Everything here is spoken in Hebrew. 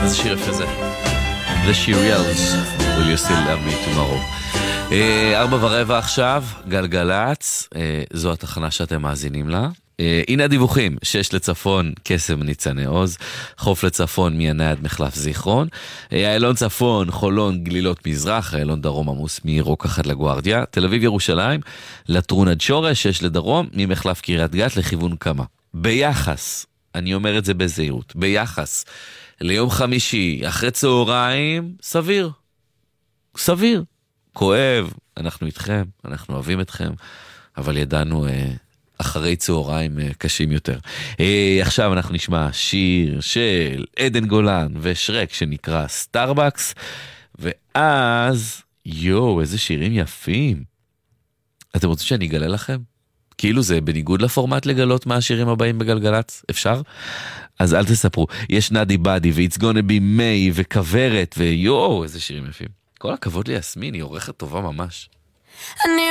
איזה שיר יפה זה. The Shirelles, Will You Still Love Me Tomorrow. 4:15 עכשיו, גלגלץ, זו התחנה שאתם מאזינים לה. הנה הדיווחים, 6 לצפון, קסם ניצני עוז, חוף לצפון, מינה עד מחלף זיכרון, איילון צפון, חולון, גלילות מזרח, איילון דרום עמוס מרוקח עד לגוארדיה, תל אביב ירושלים, לטרון עד שורש, 6 לדרום, ממחלף קריית גת לכיוון קמה. ביחס, אני אומר את זה בזהירות, ביחס ליום חמישי, אחרי צהריים, סביר. סביר. כואב, אנחנו איתכם, אנחנו אוהבים אתכם, אבל ידענו אחרי צהריים קשים יותר. עכשיו אנחנו נשמע שיר של עדן גולן ושרק שנקרא סטארבקס, ואז, איזה שירים יפים. אתם רוצים שאני אגלה לכם? כאילו זה בניגוד לפורמט לגלות מה השירים הבאים בגלגלץ, אפשר? אז אל תספרו, יש נדי בדי ו-It's gonna be May וכברת איזה שירים יפים. כל הכבוד ליסמין, היא עורכת טובה ממש.